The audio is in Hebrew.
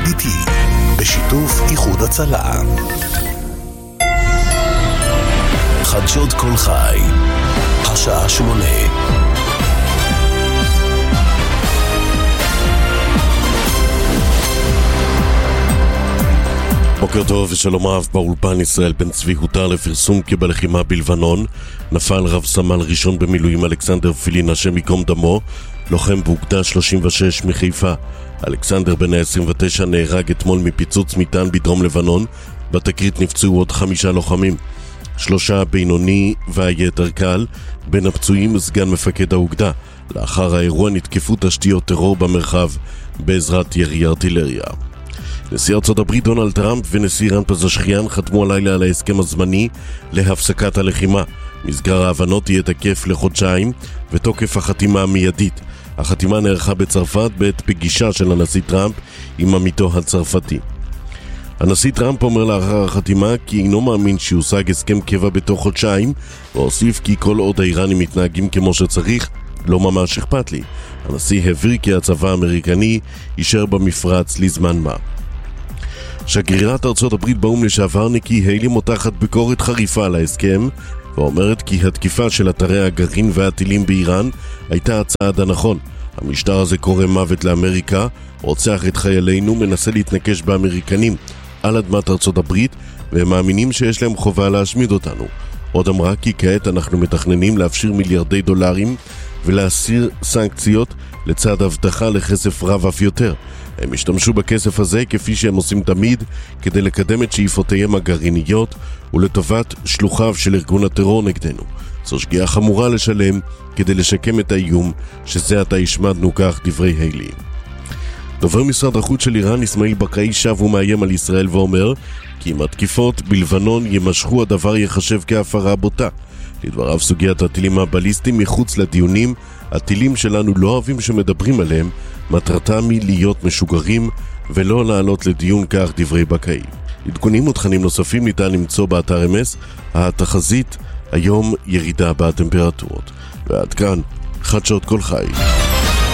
IDT בשיתוף איחוד הצלה. חדשות כל חי, השעה 8. בוקר טוב ושלום רב. באולפן ישראל בן צבי הותר לפרסום כי בלחימה בלבנון נפל רב סמל ראשון במילואים אלכסנדר פילין, השם ייקום דמו, לוחם באוגדה 36 מחיפה. אלכסנדר בן ה-29 נהרג אתמול מפיצוץ מטען בדרום לבנון. בתקרית נפצעו עוד 5 לוחמים, 3 בינוני והיתר קל. בין הפצועים סגן מפקד האוגדה. לאחר האירוע נתקפו תשתיות טרור במרחב בעזרת ירי ארטילריה. נשיא ארצות הברית דונלד טראמפ ונשיא איראן פזשכיאן חתמו הלילה על ההסכם הזמני להפסקת הלחימה. מסגר ההבנות יהיה תקף לחודשיים ותוקף החתימה מיידית. החתימה נערכה בצרפת בעת פגישה של הנשיא טראמפ עם עמיתו הצרפתי. הנשיא טראמפ אומר לאחר החתימה כי אינו מאמין שיושג הסכם קבע בתוך חודשיים, והוסיף כי כל עוד האיראנים מתנהגים כמו שצריך, לא ממש אכפת לי. הנשיא הבהיר כי הצבא האמריקני יישאר במפרץ לזמן מה. שגרירת ארצות הברית באו"ם לשעבר ניקי היילי מותחת ביקורת חריפה על ההסכם, ואומרת כי התקיפה של אתרי הגרעין והטילים באיראן הייתה הצעד הנכון. המשטר הזה קורא מוות לאמריקה, רוצח את חיילינו, מנסה להתנקש באמריקנים על אדמת ארצות הברית, והם מאמינים שיש להם חובה להשמיד אותנו. עוד אמרה כי כעת אנחנו מתכננים להפשיר מיליארדי דולרים ולהסיר סנקציות לצד הבטחה לכסף רב אף יותר. הם השתמשו בכסף הזה כפי שהם עושים תמיד כדי לקדם את שאיפותיהם הגרעיניות ולטובת שלוחיו של ארגון הטרור נגדנו. זו שגיאה חמורה לשלם כדי לשקם את האיום שזה עתה השמדנו, כך דברי היילי. דובר משרד החוץ של איראן אסמאעיל בקאי שב ומאיים על ישראל ואומר כי אם התקיפות בלבנון יימשכו הדבר יחשב כהפרה בוטה. לדבריו סוגיית הטילים הבליסטיים מחוץ לדיונים. הטילים שלנו לא אוהבים שמדברים עליהם, מטרתם היא להיות משוגרים ולא לעלות לדיון, כך דברי בקאי. עדכונים ותכנים נוספים ניתן למצוא באתר MS. התחזית היום ירידה בטמפרטורות. ועד כאן חדשות כל חי.